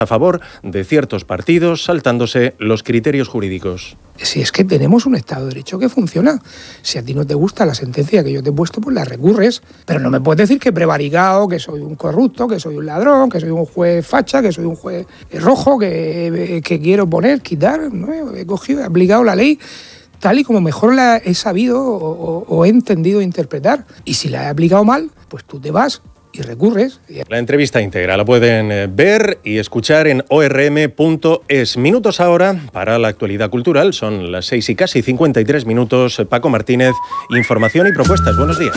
a favor de ciertos partidos, saltándose los criterios jurídicos. Si es que tenemos un Estado de Derecho que funciona. Si a ti no te gusta la sentencia que yo te he puesto, pues la recurres. Pero no me puedes decir que he prevaricado, que soy un corrupto, que soy un ladrón, que soy un juez facha, que soy un juez rojo, que quiero quitar. ¿No? He aplicado la ley tal y como mejor la he sabido o he entendido interpretar. Y si la he aplicado mal, pues tú te vas y recurres. La entrevista íntegra la pueden ver y escuchar en orm.es. Minutos ahora para la actualidad cultural. Son las 6 y casi 53 minutos. Paco Martínez, información y propuestas. Buenos días.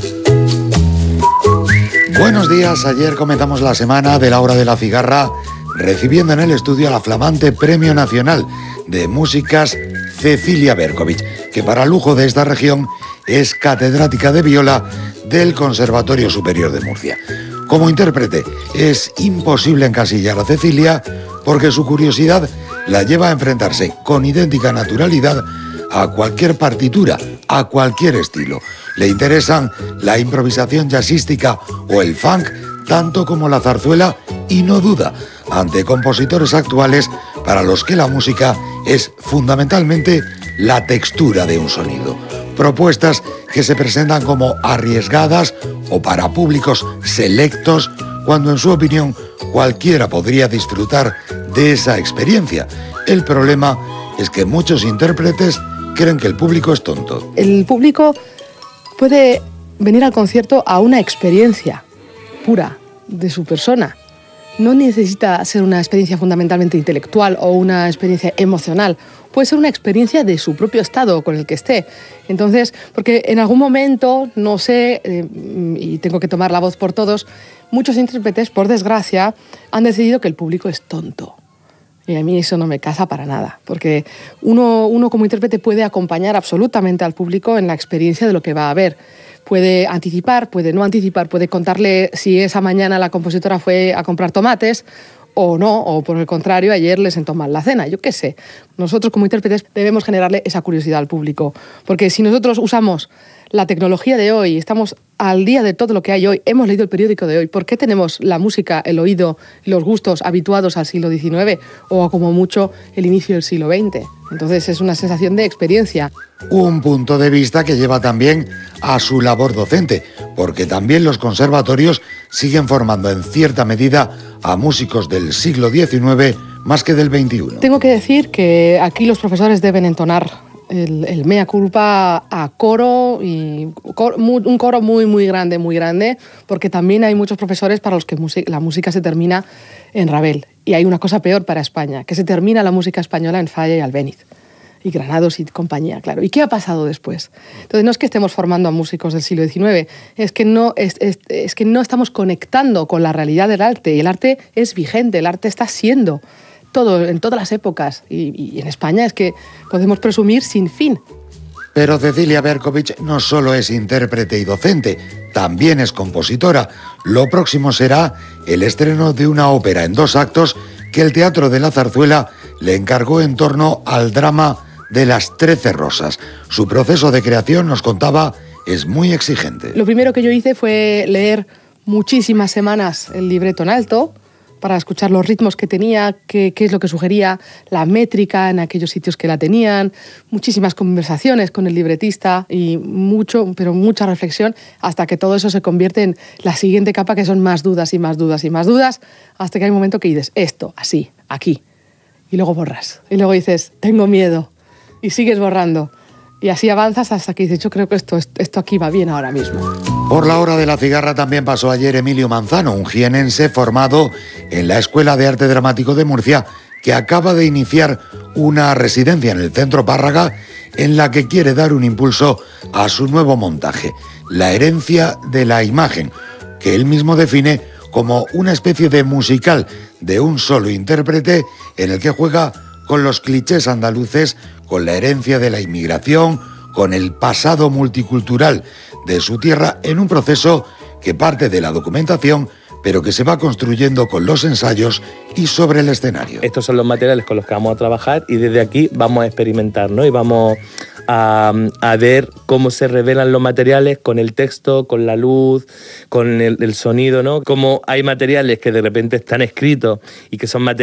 Buenos días. Ayer comenzamos la semana de la Hora de la Cigarra recibiendo en el estudio a la flamante Premio Nacional de Músicas Cecilia Berkovich, que para lujo de esta región es catedrática de viola del Conservatorio Superior de Murcia. Como intérprete, es imposible encasillar a Cecilia porque su curiosidad la lleva a enfrentarse con idéntica naturalidad a cualquier partitura, a cualquier estilo. Le interesan la improvisación jazzística o el funk, tanto como la zarzuela, y no duda ante compositores actuales para los que la música es fundamentalmente la textura de un sonido. Propuestas que se presentan como arriesgadas o para públicos selectos, cuando en su opinión cualquiera podría disfrutar de esa experiencia. El problema es que muchos intérpretes creen que el público es tonto. El público puede venir al concierto a una experiencia pura de su persona. No necesita ser una experiencia fundamentalmente intelectual o una experiencia emocional. Puede ser una experiencia de su propio estado con el que esté. Entonces, porque en algún momento, no sé, y tengo que tomar la voz por todos, muchos intérpretes, por desgracia, han decidido que el público es tonto. Y a mí eso no me casa para nada, porque uno como intérprete puede acompañar absolutamente al público en la experiencia de lo que va a ver. Puede anticipar, puede no anticipar, puede contarle si esa mañana la compositora fue a comprar tomates o no, o por el contrario, ayer les sentó mal la cena, yo qué sé. Nosotros como intérpretes debemos generarle esa curiosidad al público, porque si nosotros usamos la tecnología de hoy, estamos al día de todo lo que hay hoy, hemos leído el periódico de hoy, ¿por qué tenemos la música, el oído y los gustos habituados al siglo XIX o como mucho el inicio del siglo XX? Entonces es una sensación de experiencia. Un punto de vista que lleva también a su labor docente, porque también los conservatorios siguen formando en cierta medida a músicos del siglo XIX más que del XXI. Tengo que decir que aquí los profesores deben entonar el mea culpa a coro, y un coro muy grande, porque también hay muchos profesores para los que la música se termina en Ravel. Y hay una cosa peor para España, que se termina la música española en Falla y Albéniz, y Granados y compañía, claro. ¿Y qué ha pasado después? Entonces no es que estemos formando a músicos del siglo XIX, es que no estamos conectando con la realidad del arte, y el arte es vigente, el arte está siendo todo, en todas las épocas, y en España es que podemos presumir sin fin. Pero Cecilia Berkovich no solo es intérprete y docente, también es compositora. Lo próximo será el estreno de una ópera en 2 actos que el Teatro de la Zarzuela le encargó en torno al drama de Las 13 Rosas. Su proceso de creación, nos contaba, es muy exigente. Lo primero que yo hice fue leer muchísimas semanas el libreto en alto, para escuchar los ritmos que tenía, qué es lo que sugería, la métrica en aquellos sitios que la tenían, muchísimas conversaciones con el libretista y mucha reflexión, hasta que todo eso se convierte en la siguiente capa, que son más dudas y más dudas y más dudas, hasta que hay un momento que dices, esto, así, aquí, y luego borras. Y luego dices, tengo miedo, y sigues borrando. Y así avanzas hasta que dices, yo creo que esto aquí va bien ahora mismo. Por la Hora de la Cigarra también pasó ayer Emilio Manzano, un jienense formado en la Escuela de Arte Dramático de Murcia, que acaba de iniciar una residencia en el Centro Párraga en la que quiere dar un impulso a su nuevo montaje, La herencia de la imagen, que él mismo define como una especie de musical de un solo intérprete en el que juega con los clichés andaluces, con la herencia de la inmigración, con el pasado multicultural de su tierra, en un proceso que parte de la documentación, pero que se va construyendo con los ensayos y sobre el escenario. Estos son los materiales con los que vamos a trabajar y desde aquí vamos a experimentar, ¿no? Y vamos a ver cómo se revelan los materiales con el texto, con la luz, con el sonido, ¿no? Cómo hay materiales que de repente están escritos y que son materiales